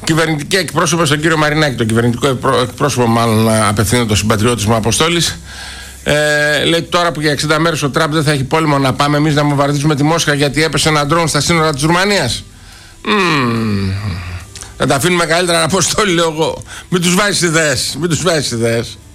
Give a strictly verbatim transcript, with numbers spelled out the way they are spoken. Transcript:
κυβερνητική εκπρόσωπο, τον κύριο Μαρινάκη, το κυβερνητικό εκπρόσωπο, μάλλον απευθύνεται ο συμπατριώτης μου Αποστόλης. Ε, λέει τώρα που για εξήντα μέρες ο Τραμπ δεν θα έχει πόλεμο, να πάμε εμείς να βομβαρδίσουμε τη Μόσχα γιατί έπεσε ένα ντρόν στα σύνορα της Ρουμανίας. Mm. Θα τα αφήνουμε καλύτερα, Αποστόλη, λέω εγώ. Μην τους βάζεις ιδέες, μην τους βάζεις ιδέες.